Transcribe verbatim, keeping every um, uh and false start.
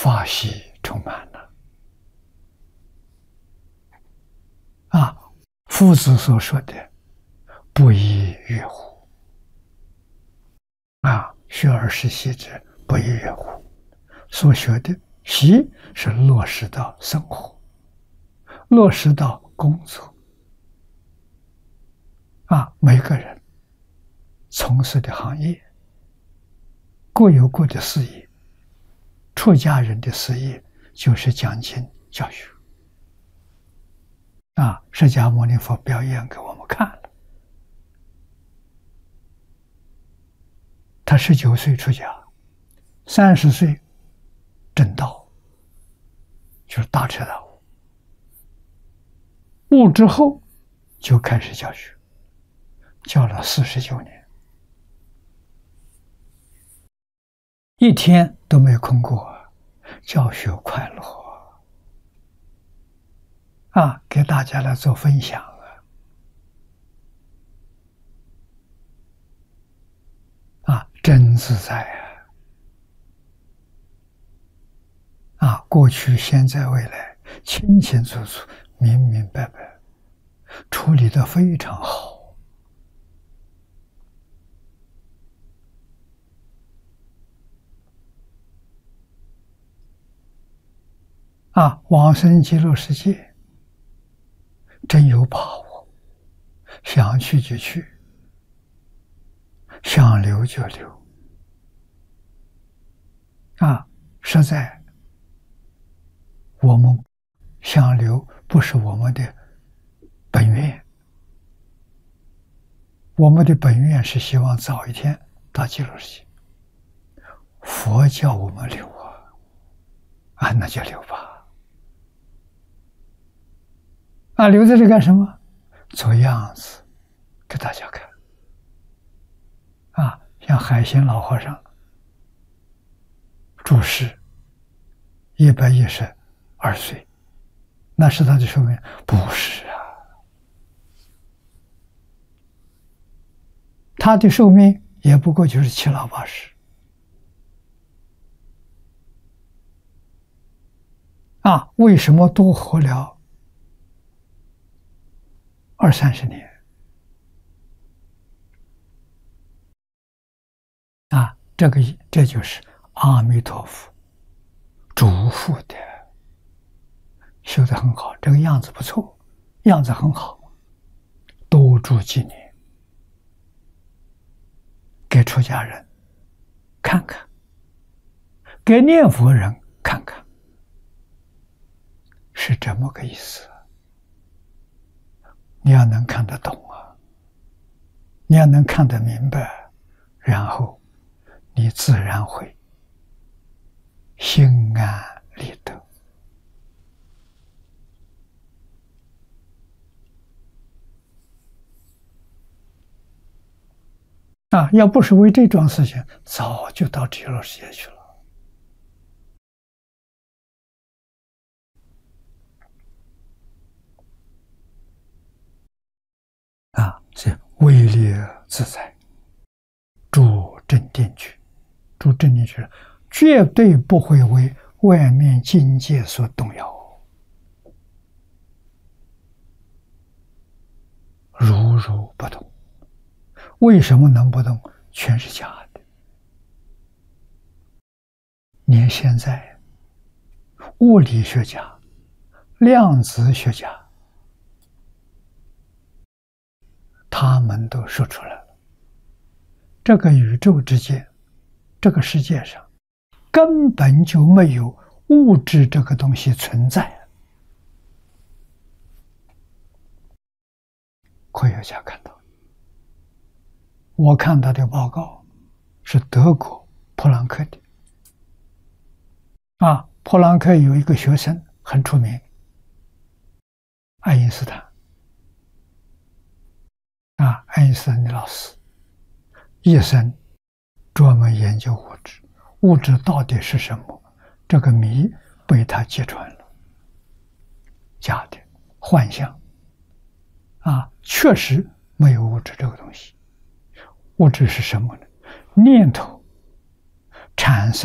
法喜充满了。啊，夫子所说的不亦乐乎？啊，学而时习之，不亦乐乎？所学的习是落实到生活，落实到工作。啊，每个人从事的行业各有各的事业，出家人的事业就是讲经教学。啊，释迦牟尼佛表演给我们看了。他十九岁出家，三十岁证道，就是大彻大悟。悟之后就开始教学，教了四十九年，一天都没有空过，教学快乐啊！给大家来做分享啊！啊，真自在啊！啊，过去、现在、未来，清清楚楚、明明白白，处理得非常好。啊，往生极乐世界，真有把握，想去就去，想留就留。啊，实在我们想留不是我们的本愿，我们的本愿是希望早一天到极乐世界。佛叫我们留啊，啊，那就留吧。啊，留在这干什么？做样子给大家看。啊，像海鲜老和尚住世一百一十二岁，那是他的寿命？不是啊，他的寿命也不过就是七老八十。啊，为什么多活了二三十年？啊，这个这就是阿弥陀佛嘱咐的，修得很好，这个样子不错，样子很好，多住几年，给出家人看看，给念佛人看看，是这么个意思。你要能看得懂啊，你要能看得明白，然后你自然会心安理得。啊，要不是为这桩事情，早就到极乐世界去了。啊，是威力自在，住正定去，住正定去，绝对不会为外面境界所动摇，如如不动。为什么能不动？全是假的。连现在物理学家、量子学家，他们都说出来了，这个宇宙之间，这个世界上根本就没有物质这个东西存在。科学家看到，我看到的报告是德国普朗克的。啊，普朗克有一个学生很出名，爱因斯坦。啊，爱因斯坦的老师一生专门研究物质，物质到底是什么？这个谜被他揭穿了。假的，幻象。啊，确实没有物质这个东西。物质是什么呢？念头产生